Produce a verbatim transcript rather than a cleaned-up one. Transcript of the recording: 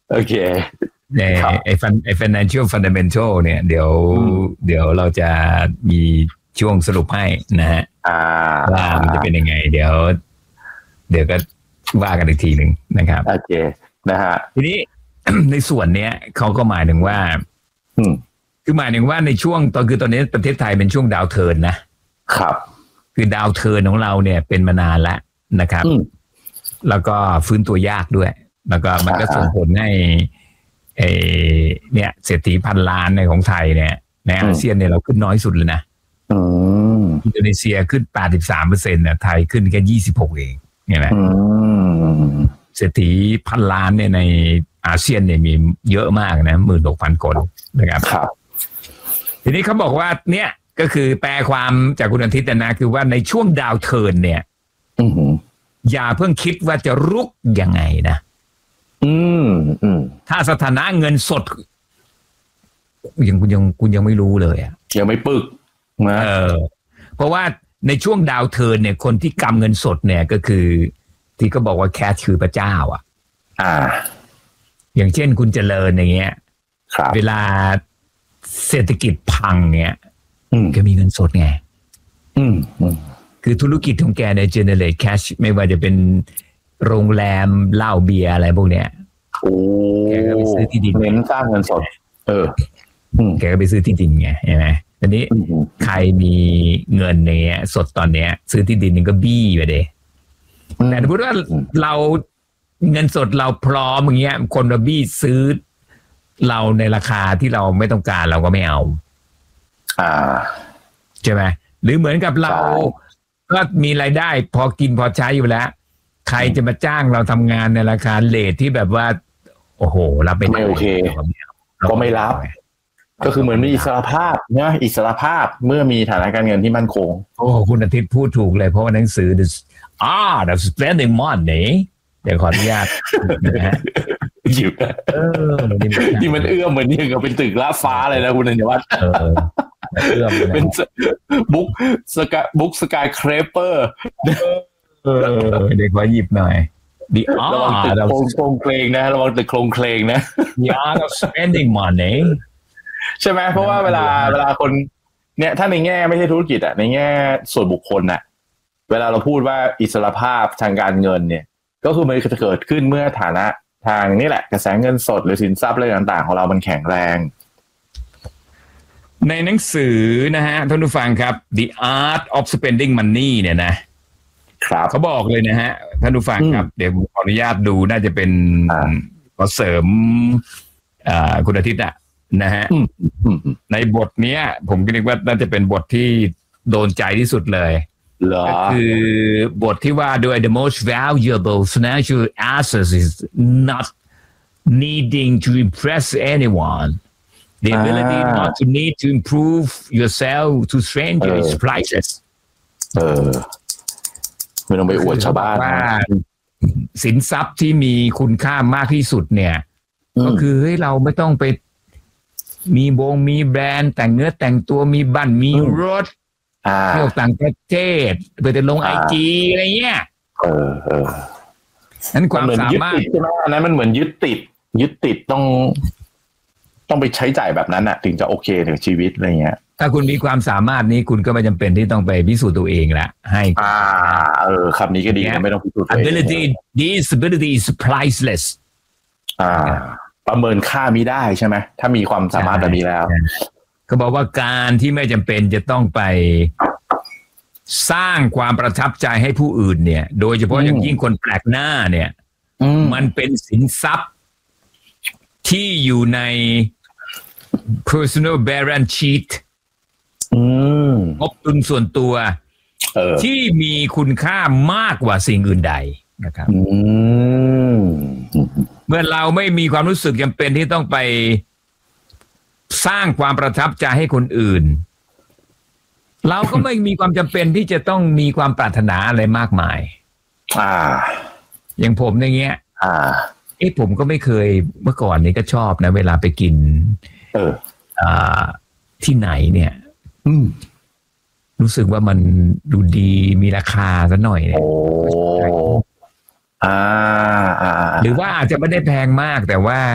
โอเคในไอ้ฟันไอ้ financial fundamental เนี่ยเดี๋ยวเดี๋ยวเราจะมีช่วงสรุปให้นะฮะว่ามันจะเป็นยังไงเดี๋ยวเดี๋ยวก็ว่ากันอีกทีหนึ่งนะครับโอเคนะฮะทีนี้ ในส่วนเนี้ยเขาก็หมายถึงว่าคือหมายถึงว่าในช่วงตอนคือตอนนี้ประเทศไทยเป็นช่วงดาวเทิร์นนะครับคือดาวเทิร์นของเราเนี่ยเป็นมานานแล้วนะครับแล้วก็ฟื้นตัวยากด้วยแล้วก็มันก็ส่งผลให้ไอ้เนี่ยเศรษฐีพันล้านในของไทยเนี่ยในอาเซียนเนี่ยเราขึ้นน้อยสุดเลยนะอินโดนีเซียขึ้น แปดสิบสามเปอร์เซ็นต์ นะไทยขึ้นแค่ยี่สิบหกเองเห็นไหมเศรษฐีพันล้านเนี่ยในอาเซียนเนี่ยมีเยอะมากนะหมื่นหกพันคนนะครับทีนี้เขาบอกว่าเนี่ยก็คือแปลความจากคุณอาทิตย์นะคือว่าในช่วงดาวเทิร์นเนี่ยอย่าเพิ่งคิดว่าจะรุกยังไงนะอืมอืมถ้าสถานะเงินสดยังคุณยังคุณยังไม่รู้เลยอ่ะยังไม่ปึกนะเออเพราะว่าในช่วงดาวเทิร์นเนี่ยคนที่กำเงินสดเนี่ยก็คือที่เขาบอกว่าแคชคือพระเจ้าอ่ะอ่าอย่างเช่นคุณเจริญอย่างเงี้ยเวลาเศรษฐกิจพังเงี้ยก็มีเงินสดไงคือธุรกิจของแกใน generate cash ไม่ว่าจะเป็นโรงแรมเหล้าเบียร์อะไรพวกเนี้ยแกก็ไปซื้อที่ดินเน้นสร้างเงินสดเออแกก็ไปซื้อที่ดินไงใช่ไหมตอนนี้ใครมีเงินเนี้ยสดตอนเนี้ยซื้อที่ดินนึงก็บี้ไปเดยแต่ถ้าพูดว่าเราเงินสดเราพร้อมอย่างเงี้ยคนมาบี้ซื้อเราในราคาที่เราไม่ต้องการเราก็ไม่เอาอ่าใช่ไหมหรือเหมือนกับเราก็มีรายได้พอกินพอใช้อยู่แล้วใครจะมาจ้างเราทำงานในราคาเรทที่แบบว่าโอ้โหรับไม่ได้ไม่โอเคก็ไม่รับก็คือเหมือนมีอิสรภาพเนี่ยอิสรภาพเมื่อมีฐานะการเงินที่มั่นคงโอ้คุณอาทิตย์พูดถูกเลยเพราะว่าหนังสือ อ่า the spending money เดี๋ยวขออนุญาตนะฮะหยิบเออที่มันเอื้อมเหมือนอย่างกับเป็นตึกลาดฟ้าเลยนะคุณธัญวัฒน์เออเอื้อมเป็นบุ๊กสกายบุ๊กสกายเครปเปอร์เออเด็กว่าหยิบหน่อยดีอ๋อระวังตึกโครงโครงเคลงนะระวังตึกโครงเคลงนะ yeah the spending money ใช่ไหมเพราะว่าเวลาเวลาคนเนี่ยถ้าในแง่ไม่ใช่ธุรกิจอะในแง่ส่วนบุคคลอะเวลาเราพูดว่าอิสรภาพทางการเงินเนี่ยก็คือมันจะเกิดขึ้นเมื่อฐานะทางนี่แหละกระแสเงินสดหรือสินทรัพย์อะไรต่างๆของเรามันแข็งแรงในหนังสือนะฮะท่านผู้ฟังครับ The Art of Spending Money เนี่ยนะครับเขาบอกเลยนะฮะท่านผู้ฟังครับเดี๋ยวขออนุญาตดูน่าจะเป็นขอเสริมคุณอาทิตย์อะนะฮะในบทนี้ผมคิดว่าน่าจะเป็นบทที่โดนใจที่สุดเลยก็คือบทที่ว่าด้วย the most valuable financial asset is not needing to impress anyone the ability not to need to improve yourself to strangers is priceless เออไม่ต้องไปอวดชาวบ้านว่าสินทรัพย์ที่มีคุณค่ามากที่สุดเนี่ยก็คือเฮ้ยเราไม่ต้องไปมีวงมีแบรนด์แต่งเนื้อแต่งตัวมีบ้านมีรถเที่ยวต่างประเทศเพื่อจะลงไอจีอะไรเงี้ยเออเออนั้นความสามารถใช่ไหมอันนั้นมันเหมือนยึดติดยึดติดต้องต้องไปใช้จ่ายแบบนั้นอะถึงจะโอเคถึงชีวิตอะไรเงี้ยถ้าคุณมีความสามารถนี้คุณก็ไม่จำเป็นที่ต้องไปพิสูจน์ตัวเองละให้อ่าเออคำนี้ก็ดีนะไม่ต้องพิสูจน์ตัวเอง ability this ability is priceless อ่าประเมินค่ามิได้ใช่ไหมถ้ามีความสามารถแบบนี้แล้วเขาบอกว่าการที่ไม่จำเป็นจะต้องไปสร้างความประทับใจให้ผู้อื่นเนี่ยโดยเฉพาะอย่างยิ่งคนแปลกหน้าเนี่ยมันเป็นสินทรัพย์ที่อยู่ใน personal balance sheet งบดุลส่วนตัวที่มีคุณค่ามากกว่าสิ่งอื่นใดนะครับเมื่อเราไม่มีความรู้สึกจำเป็นที่ต้องไปสร้างความประทับใจให้คนอื่นเราก็ไม่มีความจำเป็นที่จะต้องมีความปรารถนาอะไรมากมายอ่าอย่างผมอย่างเงี้ยอ่าเอ๊ะผมก็ไม่เคยเมื่อก่อนนี้ก็ชอบนะเวลาไปกินเอออ่าที่ไหนเนี่ยอืมรู้สึกว่ามันดูดีมีราคาสักหน่อยเนี่ยโอ้อ่าหรือว่าอาจจะไม่ได้แพงมากแต่ว่า